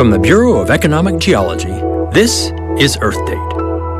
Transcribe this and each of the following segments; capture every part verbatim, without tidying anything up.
From the Bureau of Economic Geology, this is Earth Date.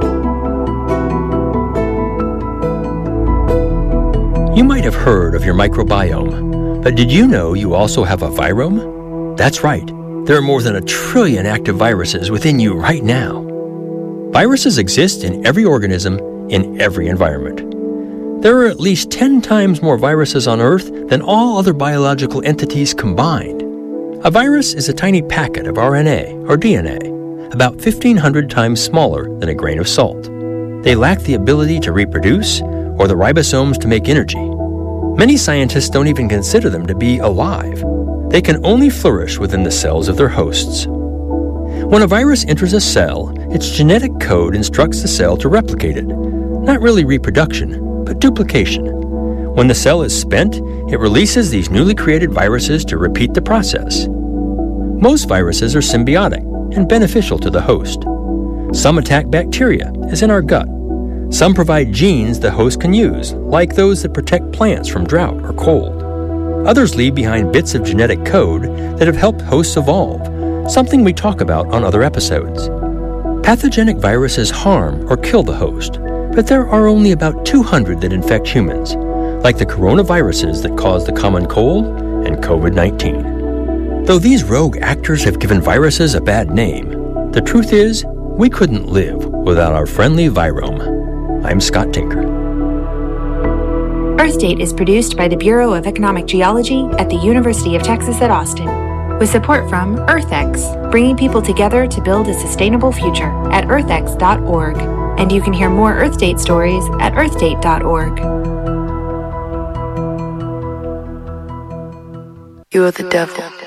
You might have heard of your microbiome, but did you know you also have a virome? That's right. There are more than a trillion active viruses within you right now. Viruses exist in every organism, in every environment. There are at least ten times more viruses on Earth than all other biological entities combined. A virus is a tiny packet of R N A or D N A, about fifteen hundred times smaller than a grain of salt. They lack the ability to reproduce or the ribosomes to make energy. Many scientists don't even consider them to be alive. They can only flourish within the cells of their hosts. When a virus enters a cell, its genetic code instructs the cell to replicate it. Not really reproduction, but duplication. When the cell is spent, it releases these newly created viruses to repeat the process. Most viruses are symbiotic and beneficial to the host. Some attack bacteria, as in our gut. Some provide genes the host can use, like those that protect plants from drought or cold. Others leave behind bits of genetic code that have helped hosts evolve, something we talk about on other episodes. Pathogenic viruses harm or kill the host, but there are only about two hundred that infect humans, like the coronaviruses that cause the common cold and covid nineteen. Though these rogue actors have given viruses a bad name, the truth is, we couldn't live without our friendly virome. I'm Scott Tinker. Earth Date is produced by the Bureau of Economic Geology at the University of Texas at Austin, with support from EarthX, bringing people together to build a sustainable future at earth x dot org. And you can hear more Earth Date stories at earth date dot org. You are the devil.